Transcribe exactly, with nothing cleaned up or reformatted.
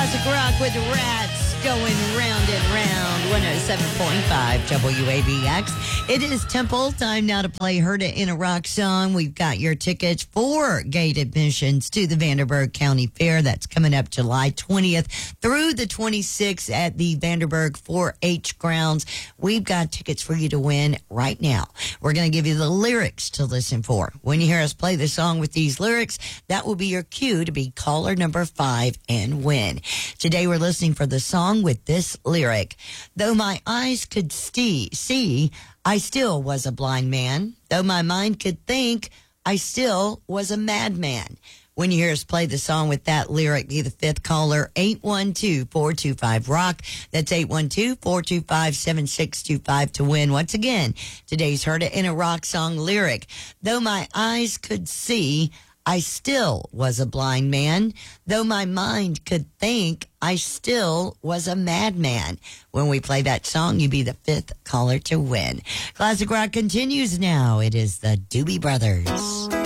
Classic rock with Rats going round and round. one oh seven point five W A B X. It is Temple. Time now to play Heard It in a Rock Song. We've got your tickets for gate admissions to the Vanderburgh County Fair. That's coming up July twentieth through the twenty-sixth at the Vanderburgh four H grounds. We've got tickets for you to win right now. We're going to give you the lyrics to listen for. When you hear us play the song with these lyrics, that will be your cue to be caller number five and win. Today we're listening for the song with this lyric. Though my eyes could see, see, I still was a blind man. Though my mind could think, I still was a madman. When you hear us play the song with that lyric, be the fifth caller, eight one two, four two five, ROCK. That's eight one two, four two five, seven six two five to win. Once again, today's Heard It in a Rock Song lyric. Though my eyes could see, I still was a blind man. Though my mind could think, I still was a madman. When we play that song, you be the fifth caller to win. Classic rock continues now. It is the Doobie Brothers.